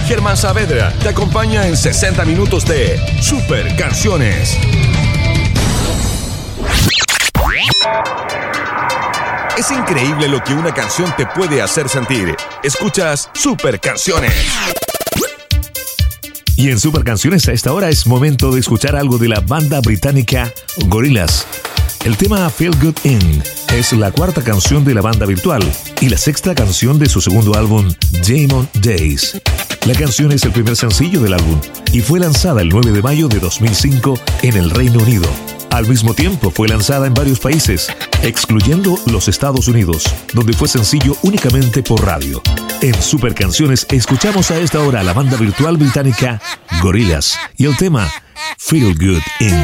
Germán Saavedra te acompaña en 60 minutos de Super Canciones. Es increíble lo que una canción te puede hacer sentir. Escuchas Super Canciones. Y en Super Canciones a esta hora es momento de escuchar algo de la banda británica Gorillaz. El tema Feel Good In es la cuarta canción de la banda virtual y la sexta canción de su segundo álbum, Diamond Days. La canción es el primer sencillo del álbum y fue lanzada el 9 de mayo de 2005 en el Reino Unido. Al mismo tiempo fue lanzada en varios países, excluyendo los Estados Unidos, donde fue sencillo únicamente por radio. En Super Canciones escuchamos a esta hora a la banda virtual británica Gorillaz y el tema Feel Good In.